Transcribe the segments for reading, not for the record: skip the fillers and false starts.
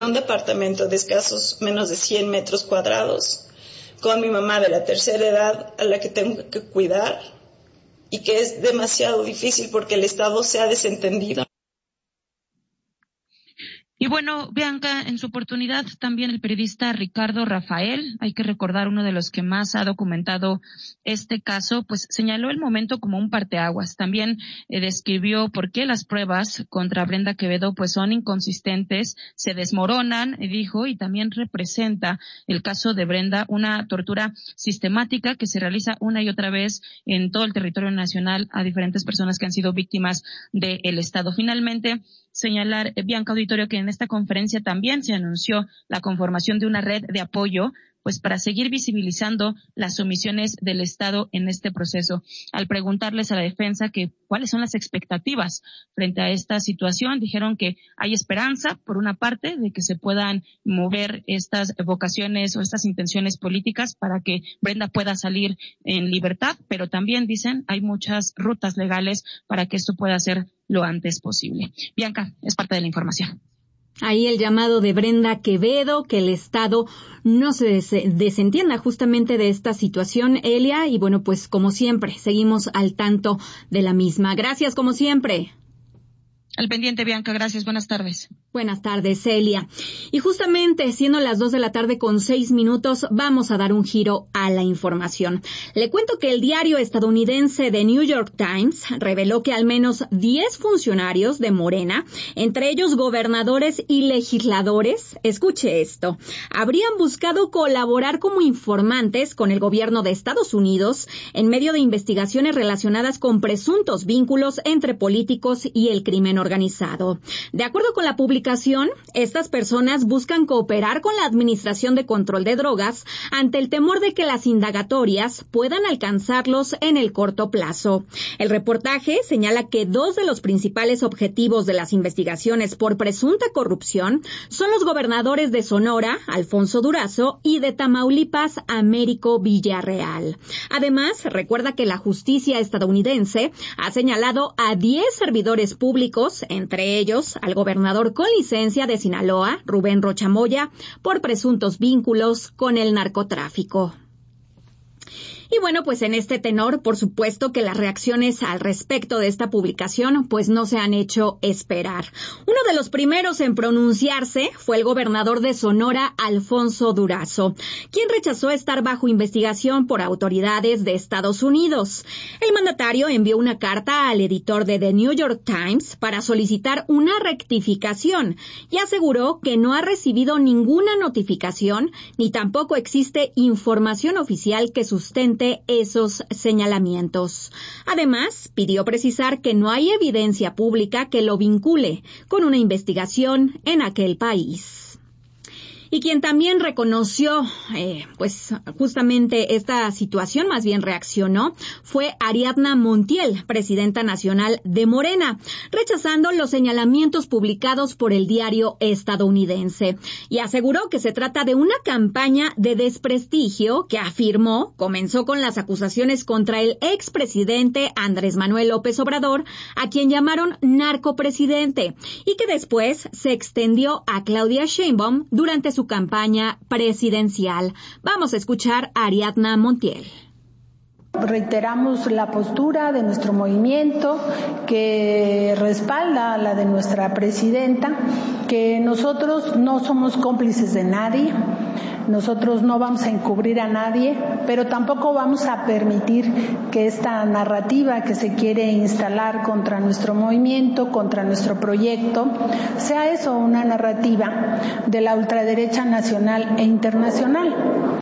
un departamento de escasos menos de 100 metros cuadrados, con mi mamá de la tercera edad a la que tengo que cuidar y que es demasiado difícil porque el Estado se ha desentendido. Y bueno, Bianca, en su oportunidad también el periodista Ricardo Rafael, hay que recordar uno de los que más ha documentado este caso, pues señaló el momento como un parteaguas. También describió por qué las pruebas contra Brenda Quevedo pues son inconsistentes, se desmoronan, dijo, y también representa el caso de Brenda una tortura sistemática que se realiza una y otra vez en todo el territorio nacional a diferentes personas que han sido víctimas del Estado. Finalmente, señalar, Bianca Auditorio, que en esta conferencia también se anunció la conformación de una red de apoyo pues para seguir visibilizando las omisiones del Estado en este proceso. Al preguntarles a la defensa que cuáles son las expectativas frente a esta situación, dijeron que hay esperanza, por una parte, de que se puedan mover estas vocaciones o estas intenciones políticas para que Brenda pueda salir en libertad, pero también dicen hay muchas rutas legales para que esto pueda ser lo antes posible. Bianca, es parte de la información. Ahí el llamado de Brenda Quevedo, que el Estado no se desentienda justamente de esta situación, Elia, y bueno, pues como siempre, seguimos al tanto de la misma. Gracias, como siempre. Al pendiente, Bianca, gracias, buenas tardes. Buenas tardes, Celia. Y justamente, siendo las 2:06 p.m, vamos a dar un giro a la información. Le cuento que el diario estadounidense The New York Times reveló que al menos 10 funcionarios de Morena, entre ellos gobernadores y legisladores, escuche esto, habrían buscado colaborar como informantes con el gobierno de Estados Unidos en medio de investigaciones relacionadas con presuntos vínculos entre políticos y el crimen organizado. De acuerdo con la publicación, estas personas buscan cooperar con la Administración de Control de Drogas ante el temor de que las indagatorias puedan alcanzarlos en el corto plazo. El reportaje señala que 2 de los principales objetivos de las investigaciones por presunta corrupción son los gobernadores de Sonora, Alfonso Durazo, y de Tamaulipas, Américo Villarreal. Además, recuerda que la justicia estadounidense ha señalado a 10 servidores públicos, entre ellos al gobernador con licencia de Sinaloa, Rubén Rocha Moya, por presuntos vínculos con el narcotráfico. Y bueno, pues en este tenor, por supuesto que las reacciones al respecto de esta publicación pues no se han hecho esperar. Uno de los primeros en pronunciarse fue el gobernador de Sonora, Alfonso Durazo, quien rechazó estar bajo investigación por autoridades de Estados Unidos. El mandatario envió una carta al editor de The New York Times para solicitar una rectificación y aseguró que no ha recibido ninguna notificación ni tampoco existe información oficial que sustente esos señalamientos. Además, pidió precisar que no hay evidencia pública que lo vincule con una investigación en aquel país. Y quien también reconoció, pues justamente esta situación, más bien reaccionó, fue Ariadna Montiel, presidenta nacional de Morena, rechazando los señalamientos publicados por el diario estadounidense y aseguró que se trata de una campaña de desprestigio que afirmó comenzó con las acusaciones contra el expresidente Andrés Manuel López Obrador, a quien llamaron narcopresidente, y que después se extendió a Claudia Sheinbaum durante su campaña presidencial. Vamos a escuchar a Ariadna Montiel. Reiteramos la postura de nuestro movimiento que respalda la de nuestra presidenta, que nosotros no somos cómplices de nadie, nosotros no vamos a encubrir a nadie, pero tampoco vamos a permitir que esta narrativa que se quiere instalar contra nuestro movimiento, contra nuestro proyecto, sea eso, una narrativa de la ultraderecha nacional e internacional.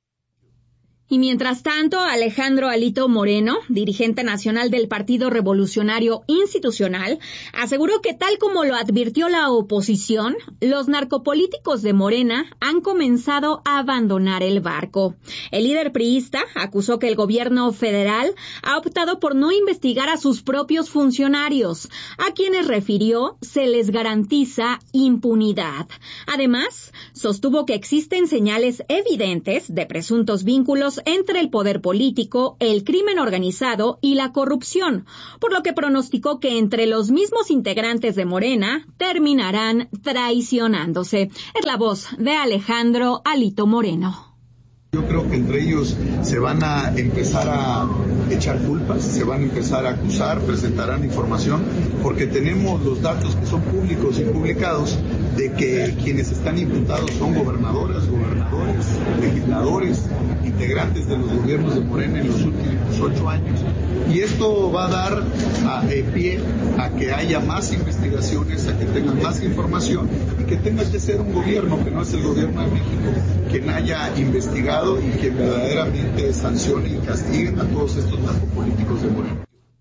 Y mientras tanto, Alejandro Alito Moreno, dirigente nacional del Partido Revolucionario Institucional, aseguró que tal como lo advirtió la oposición, los narcopolíticos de Morena han comenzado a abandonar el barco. El líder priista acusó que el gobierno federal ha optado por no investigar a sus propios funcionarios, a quienes refirió se les garantiza impunidad. Además, sostuvo que existen señales evidentes de presuntos vínculos lazos entre el poder político, el crimen organizado y la corrupción, por lo que pronosticó que entre los mismos integrantes de Morena terminarán traicionándose. Es la voz de Alejandro Alito Moreno. Yo creo que entre ellos se van a empezar a echar culpas, se van a empezar a acusar, presentarán información, porque tenemos los datos que son públicos y publicados de que quienes están imputados son gobernadoras, gobernadores, legisladores, integrantes de los gobiernos de Morena en los últimos 8 años. Y esto va a dar pie a que haya más investigaciones, a que tengan más información y que tenga que ser un gobierno que no es el gobierno de México quien haya investigado y que verdaderamente sancione y castigue a todos estos narcopolíticos de Morena.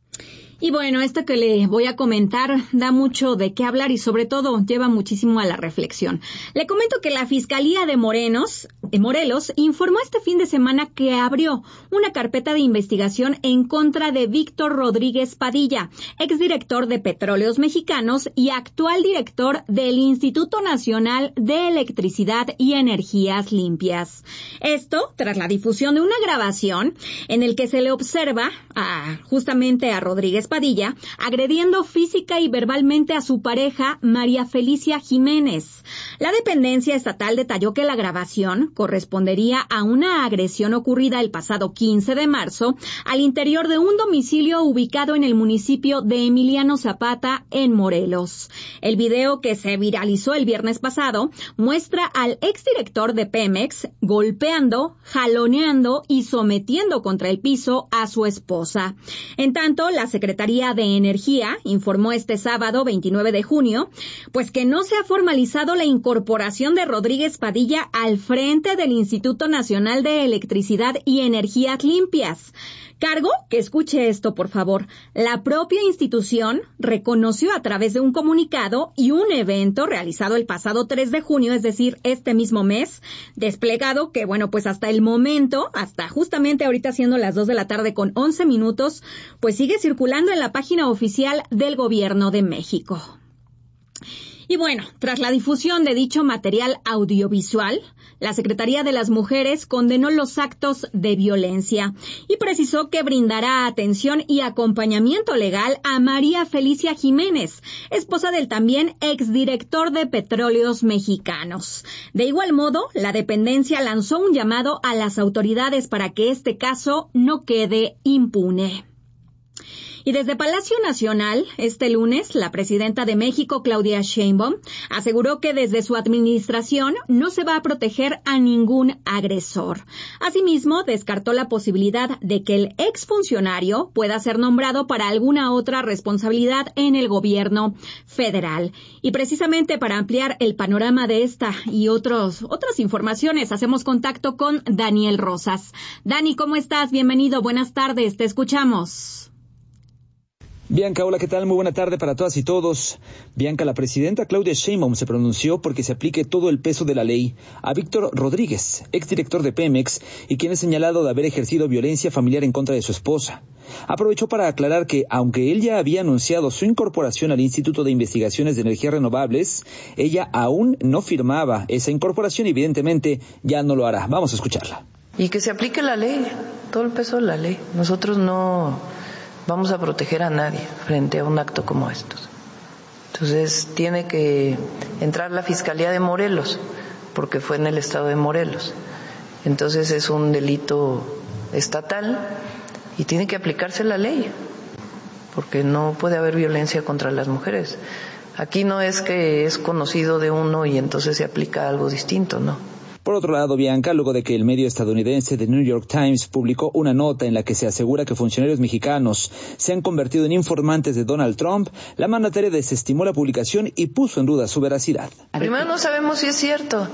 Y bueno, esto que le voy a comentar da mucho de qué hablar y sobre todo lleva muchísimo a la reflexión. Le comento que la Fiscalía de Morelos informó este fin de semana que abrió una carpeta de investigación en contra de Víctor Rodríguez Padilla, exdirector de Petróleos Mexicanos y actual director del Instituto Nacional de Electricidad y Energías Limpias. Esto tras la difusión de una grabación en el que se le observa justamente a Rodríguez Padilla agrediendo física y verbalmente a su pareja María Felicia Jiménez. La dependencia estatal detalló que la grabación correspondería a una agresión ocurrida el pasado 15 de marzo al interior de un domicilio ubicado en el municipio de Emiliano Zapata, en Morelos. El video, que se viralizó el viernes pasado, muestra al exdirector de Pemex golpeando, jaloneando y sometiendo contra el piso a su esposa. En tanto, la Secretaría de Energía informó este sábado 29 de junio, pues que no se ha formalizado la incorporación de Rodríguez Padilla al frente del Instituto Nacional de Electricidad y Energías Limpias. Cargo que, escuche esto por favor, la propia institución reconoció a través de un comunicado y un evento realizado el pasado 3 de junio, es decir, este mismo mes, desplegado que, bueno, pues hasta el momento, hasta justamente ahorita siendo las 2 de la tarde con 11 minutos, pues sigue circulando en la página oficial del Gobierno de México. Y bueno, tras la difusión de dicho material audiovisual, la Secretaría de las Mujeres condenó los actos de violencia y precisó que brindará atención y acompañamiento legal a María Felicia Jiménez, esposa del también exdirector de Petróleos Mexicanos. De igual modo, la dependencia lanzó un llamado a las autoridades para que este caso no quede impune. Y desde Palacio Nacional, este lunes, la presidenta de México, Claudia Sheinbaum, aseguró que desde su administración no se va a proteger a ningún agresor. Asimismo, descartó la posibilidad de que el exfuncionario pueda ser nombrado para alguna otra responsabilidad en el gobierno federal. Y precisamente para ampliar el panorama de esta y otras informaciones, hacemos contacto con Daniel Rosas. Dani, ¿cómo estás? Bienvenido, buenas tardes, te escuchamos. Bianca, hola, ¿qué tal? Muy buena tarde para todas y todos. Bianca, la presidenta Claudia Sheinbaum se pronunció porque se aplique todo el peso de la ley a Víctor Rodríguez, exdirector de Pemex, y quien es señalado de haber ejercido violencia familiar en contra de su esposa. Aprovechó para aclarar que, aunque él ya había anunciado su incorporación al Instituto de Investigaciones de Energías Renovables, ella aún no firmaba esa incorporación y evidentemente ya no lo hará. Vamos a escucharla. Y que se aplique la ley, todo el peso de la ley. Nosotros no vamos a proteger a nadie frente a un acto como estos. Entonces tiene que entrar la Fiscalía de Morelos, porque fue en el estado de Morelos. Entonces es un delito estatal y tiene que aplicarse la ley, porque no puede haber violencia contra las mujeres. Aquí no es que es conocido de uno y entonces se aplica algo distinto, no. Por otro lado, Bianca, luego de que el medio estadounidense The New York Times publicó una nota en la que se asegura que funcionarios mexicanos se han convertido en informantes de Donald Trump, la mandataria desestimó la publicación y puso en duda su veracidad. Primero, no sabemos si es cierto,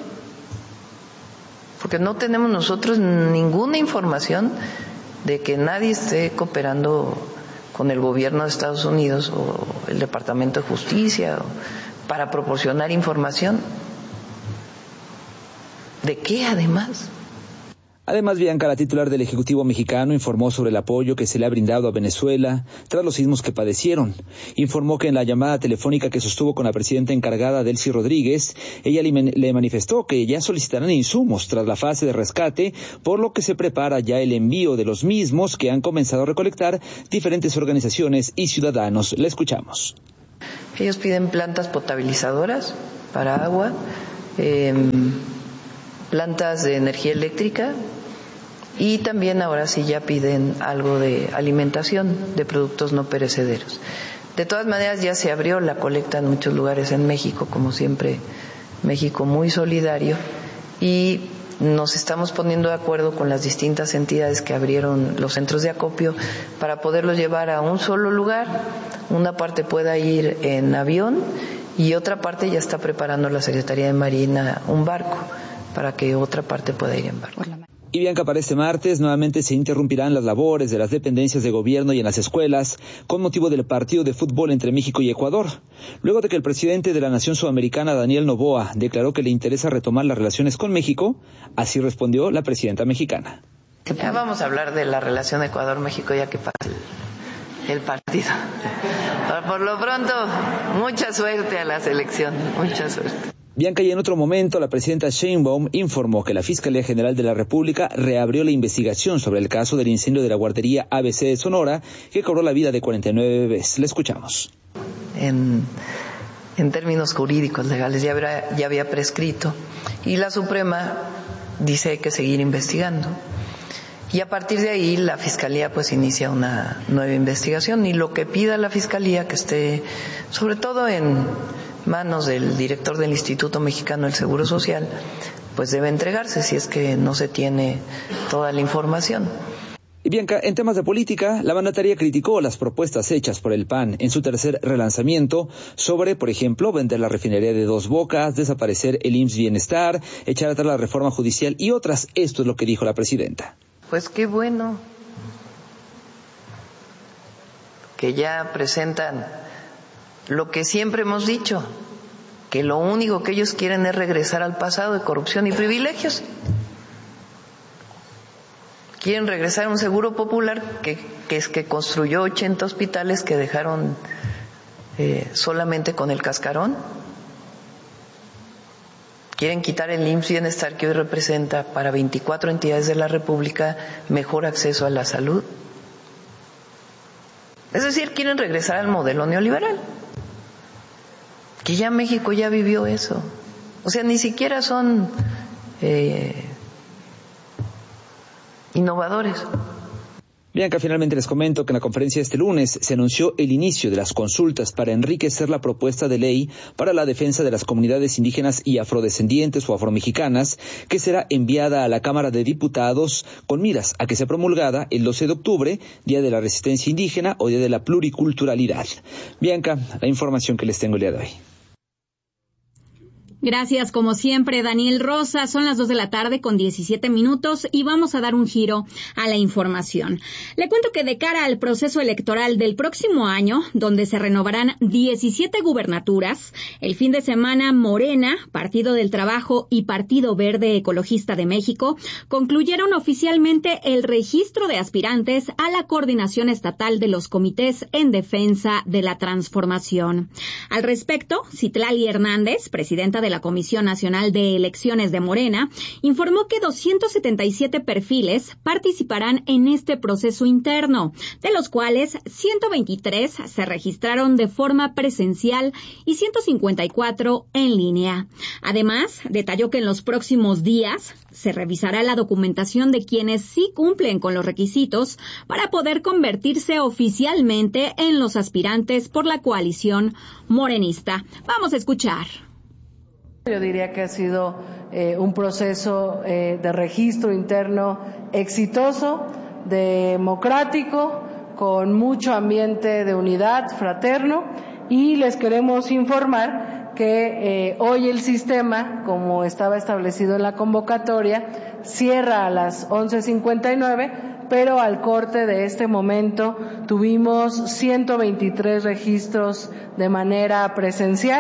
porque no tenemos nosotros ninguna información de que nadie esté cooperando con el gobierno de Estados Unidos o el Departamento de Justicia para proporcionar información. ¿De qué, además? Además, Bianca, la titular del Ejecutivo mexicano, informó sobre el apoyo que se le ha brindado a Venezuela tras los sismos que padecieron. Informó que en la llamada telefónica que sostuvo con la presidenta encargada, Delcy Rodríguez, ella le manifestó que ya solicitarán insumos tras la fase de rescate, por lo que se prepara ya el envío de los mismos que han comenzado a recolectar diferentes organizaciones y ciudadanos. La escuchamos. Ellos piden plantas potabilizadoras para agua, plantas de energía eléctrica y también ahora sí ya piden algo de alimentación de productos no perecederos. De todas maneras ya se abrió la colecta en muchos lugares en México, como siempre México muy solidario, y nos estamos poniendo de acuerdo con las distintas entidades que abrieron los centros de acopio para poderlos llevar a un solo lugar. Una parte pueda ir en avión y otra parte ya está preparando la Secretaría de Marina un barco para que otra parte pueda ir en barco. Y Bianca, para este martes nuevamente se interrumpirán las labores de las dependencias de gobierno y en las escuelas con motivo del partido de fútbol entre México y Ecuador, luego de que el presidente de la Nación Sudamericana, Daniel Noboa, declaró que le interesa retomar las relaciones con México. Así respondió la presidenta mexicana. Ya vamos a hablar de la relación Ecuador-México ya que pasa el partido. Por lo pronto, mucha suerte a la selección, mucha suerte. Bianca, y en otro momento, la presidenta Sheinbaum informó que la Fiscalía General de la República reabrió la investigación sobre el caso del incendio de la guardería ABC de Sonora, que cobró la vida de 49 bebés. La escuchamos. En términos jurídicos, legales, ya había prescrito, y la Suprema dice que hay que seguir investigando. Y a partir de ahí la Fiscalía pues inicia una nueva investigación, y lo que pida la Fiscalía, que esté sobre todo en manos del director del Instituto Mexicano del Seguro Social, pues debe entregarse si es que no se tiene toda la información. Y Bianca, en temas de política, la mandataria criticó las propuestas hechas por el PAN en su tercer relanzamiento sobre, por ejemplo, vender la refinería de Dos Bocas, desaparecer el IMSS Bienestar, echar atrás la reforma judicial y otras. Esto es lo que dijo la presidenta. Pues qué bueno que ya presentan lo que siempre hemos dicho, que lo único que ellos quieren es regresar al pasado de corrupción y privilegios. Quieren regresar a un seguro popular que construyó 80 hospitales que dejaron solamente con el cascarón. Quieren quitar el IMSS Bienestar que hoy representa para 24 entidades de la República mejor acceso a la salud. Es decir, quieren regresar al modelo neoliberal, que ya México ya vivió eso. O sea, ni siquiera son innovadores. Bianca, finalmente les comento que en la conferencia de este lunes se anunció el inicio de las consultas para enriquecer la propuesta de ley para la defensa de las comunidades indígenas y afrodescendientes o afromexicanas, que será enviada a la Cámara de Diputados con miras a que sea promulgada el 12 de octubre, Día de la Resistencia Indígena o Día de la Pluriculturalidad. Bianca, la información que les tengo el día de hoy. Gracias, como siempre, Daniel Rosa. Son las 2:17 p.m. y vamos a dar un giro a la información. Le cuento que de cara al proceso electoral del próximo año, donde se renovarán 17 gubernaturas, el fin de semana Morena, Partido del Trabajo y Partido Verde Ecologista de México concluyeron oficialmente el registro de aspirantes a la coordinación estatal de los comités en defensa de la transformación. Al respecto, Citlali Hernández, presidenta de la Comisión Nacional de Elecciones de Morena, informó que 277 perfiles participarán en este proceso interno, de los cuales 123 se registraron de forma presencial y 154 en línea. Además, detalló que en los próximos días se revisará la documentación de quienes sí cumplen con los requisitos para poder convertirse oficialmente en los aspirantes por la coalición morenista. Vamos a escuchar. Yo diría que ha sido un proceso de registro interno exitoso, democrático, con mucho ambiente de unidad fraterno, y les queremos informar que hoy el sistema, como estaba establecido en la convocatoria, cierra a las 11:59, pero al corte de este momento tuvimos 123 registros de manera presencial,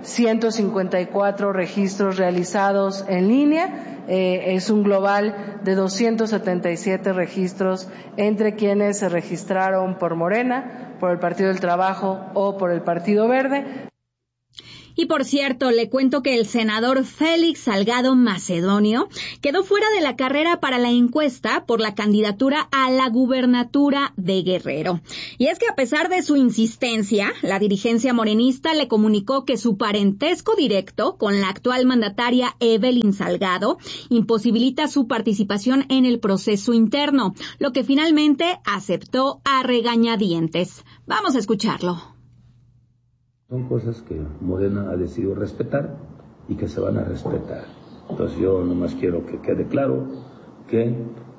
154 registros realizados en línea, es un global de 277 registros entre quienes se registraron por Morena, por el Partido del Trabajo o por el Partido Verde. Y por cierto, le cuento que el senador Félix Salgado Macedonio quedó fuera de la carrera para la encuesta por la candidatura a la gubernatura de Guerrero. Y es que a pesar de su insistencia, la dirigencia morenista le comunicó que su parentesco directo con la actual mandataria Evelyn Salgado imposibilita su participación en el proceso interno, lo que finalmente aceptó a regañadientes. Vamos a escucharlo. Son cosas que Morena ha decidido respetar y que se van a respetar. Entonces yo nomás quiero que quede claro que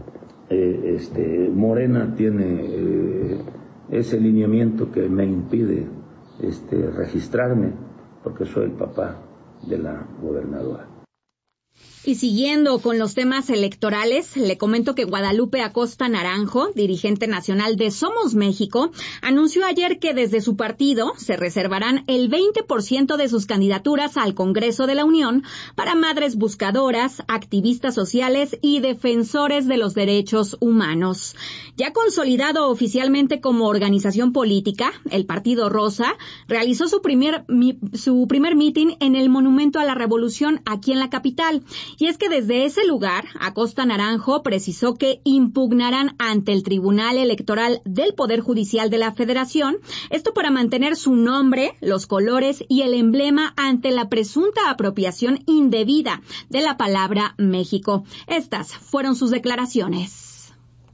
Morena tiene ese lineamiento que me impide registrarme porque soy el papá de la gobernadora. Y siguiendo con los temas electorales, le comento que Guadalupe Acosta Naranjo, dirigente nacional de Somos México, anunció ayer que desde su partido se reservarán el 20% de sus candidaturas al Congreso de la Unión para madres buscadoras, activistas sociales y defensores de los derechos humanos. Ya consolidado oficialmente como organización política, el Partido Rosa realizó su primer mitin en el Monumento a la Revolución aquí en la capital. Y es que desde ese lugar, Acosta Naranjo precisó que impugnarán ante el Tribunal Electoral del Poder Judicial de la Federación, esto para mantener su nombre, los colores y el emblema ante la presunta apropiación indebida de la palabra México. Estas fueron sus declaraciones.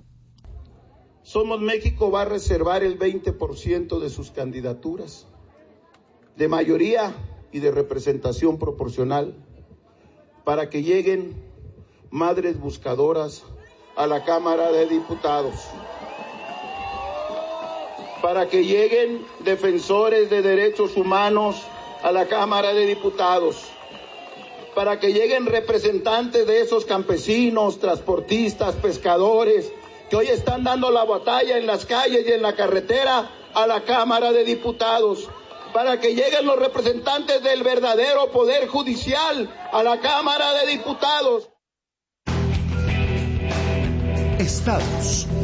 Somos México va a reservar el 20% de sus candidaturas, de mayoría y de representación proporcional, para que lleguen madres buscadoras a la Cámara de Diputados, para que lleguen defensores de derechos humanos a la Cámara de Diputados, para que lleguen representantes de esos campesinos, transportistas, pescadores, que hoy están dando la batalla en las calles y en la carretera a la Cámara de Diputados, para que lleguen los representantes del verdadero Poder Judicial a la Cámara de Diputados. Estados.